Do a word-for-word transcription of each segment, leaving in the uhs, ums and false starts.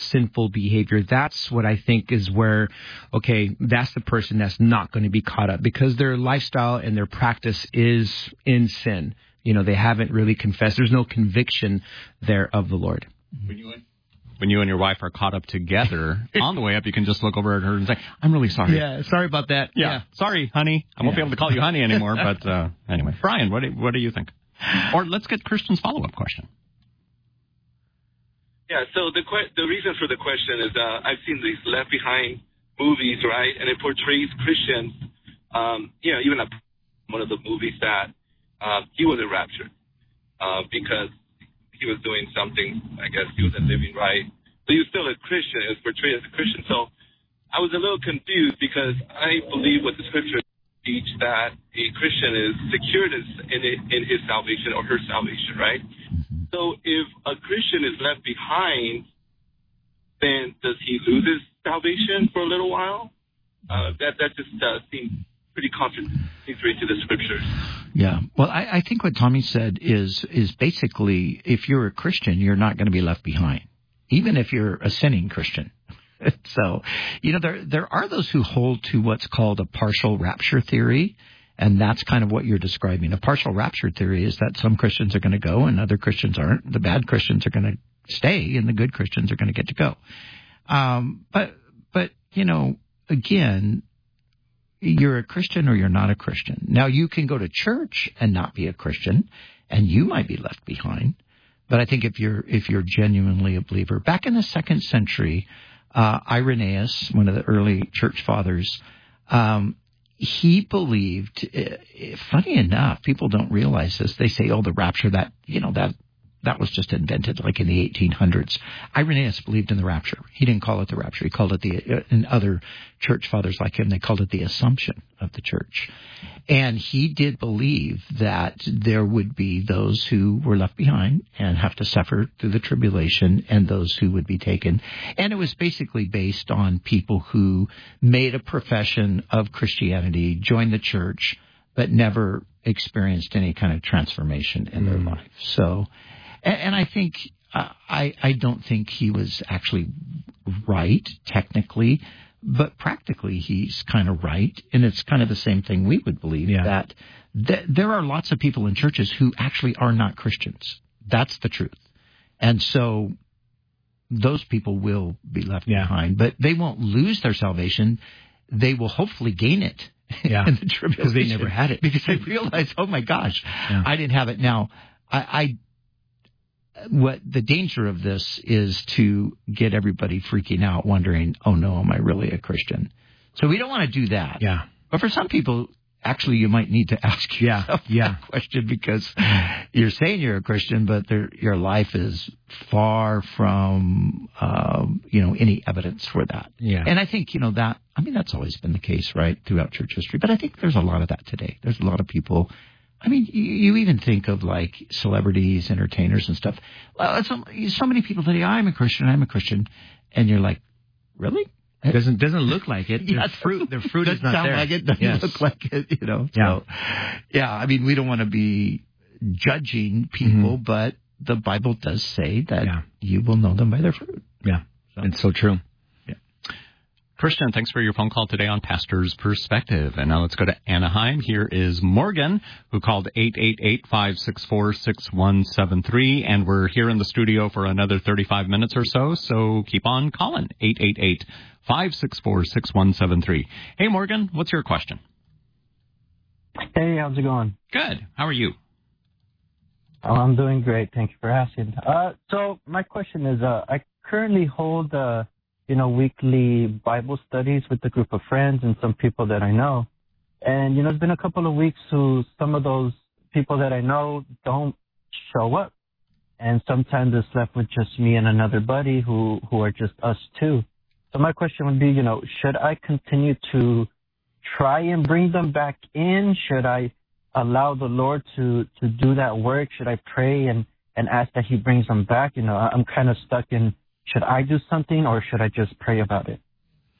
sinful behavior, that's what I think is where, okay, that's the person that's not going to be caught up because their lifestyle and their practice is in sin. You know, they haven't really confessed. There's no conviction there of the Lord. When you, when you and your wife are caught up together on the way up, you can just look over at her and say, I'm really sorry. Yeah, sorry about that. Yeah, yeah. sorry, honey. I won't yeah. be able to call you honey anymore, but uh, anyway. Brian, what do, what do you think? Or let's get Christian's follow-up question. Yeah, so the que- the reason for the question is uh, I've seen these Left Behind movies, right? And it portrays Christians, um, you know, even a, one of the movies that uh, he wasn't raptured uh, because he was doing something, I guess he wasn't living right. But he was still a Christian. It was portrayed as a Christian. So I was a little confused because I believe what the scripture teach that a Christian is secured in, in his salvation or her salvation, right? So if a Christian is left behind, then does he lose his salvation for a little while? Uh, that that just uh, seems pretty contradictory to the scriptures. Yeah. Well, I, I think what Tommy said is is basically if you're a Christian, you're not going to be left behind, even if you're a sinning Christian. So, you know, there there are those who hold to what's called a partial rapture theory, and that's kind of what you're describing. A partial rapture theory is that some Christians are going to go and other Christians aren't. The bad Christians are going to stay, and the good Christians are going to get to go. Um, but, but you know, again, you're a Christian or you're not a Christian. Now, you can go to church and not be a Christian, and you might be left behind. But I think if you're if you're genuinely a believer, back in the second century, Uh, Irenaeus, one of the early church fathers, um, he believed, uh, funny enough, people don't realize this. They say, oh, the rapture, that, you know, that that was just invented like in the eighteen hundreds. Irenaeus believed in the rapture. He didn't call it the rapture. He called it the, uh, and other church fathers like him, they called it the assumption of the church. And he did believe that there would be those who were left behind and have to suffer through the tribulation and those who would be taken. And it was basically based on people who made a profession of Christianity, joined the church, but never experienced any kind of transformation in mm. their life. So, and, and I think, uh, I, I don't think he was actually right technically, but practically he's kind of right. And it's kind of the same thing we would believe, yeah. that th- there are lots of people in churches who actually are not Christians. That's the truth. And so those people will be left yeah. behind, but they won't lose their salvation. They will hopefully gain it. Yeah, in the tribulation, because they never had it. Because they realize, oh my gosh, yeah. I didn't have it. Now, I, I, what the danger of this is to get everybody freaking out, wondering, oh no, am I really a Christian? So we don't want to do that. Yeah. But for some people, actually, you might need to ask yourself yeah. yeah. that question because you're saying you're a Christian, but your life is far from, um, you know, any evidence for that. Yeah. And I think, you know, that, I mean, that's always been the case, right, throughout church history. But I think there's a lot of that today. There's a lot of people. I mean, you, you even think of, like, celebrities, entertainers and stuff. Well, so, so many people say, I'm a Christian, I'm a Christian. And you're like, really? It doesn't doesn't look like it. Yeah, their fruit, their fruit is not sound there. Like it doesn't yes. look like it, you know. Yeah. So, yeah, I mean, we don't want to be judging people, mm-hmm. but the Bible does say that yeah. you will know them by their fruit. Yeah, so. It's so true. Yeah. Christian, thanks for your phone call today on Pastor's Perspective. And now let's go to Anaheim. Here is Morgan, who called eight eight eight, five six four, six one seven three. And we're here in the studio for another thirty-five minutes or so, so keep on calling. eight eight eight, five six four, six one seven three. Hey, Morgan, what's your question? Hey, how's it going? Good. How are you? Oh, I'm doing great. Thank you for asking. Uh, so my question is, uh, I currently hold, uh, you know, weekly Bible studies with a group of friends and some people that I know. And, you know, it's been a couple of weeks who some of those people that I know don't show up. And sometimes it's left with just me and another buddy who, who are just us two. So my question would be, you know, should I continue to try and bring them back in? Should I allow the Lord to, to do that work? Should I pray and, and ask that he brings them back? You know, I'm kind of stuck in, should I do something or should I just pray about it?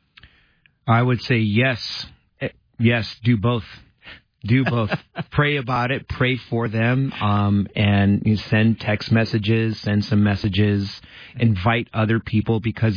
I would say yes. Yes, do both. Do both. Pray about it. Pray for them. Um, and you send text messages, send some messages, invite other people because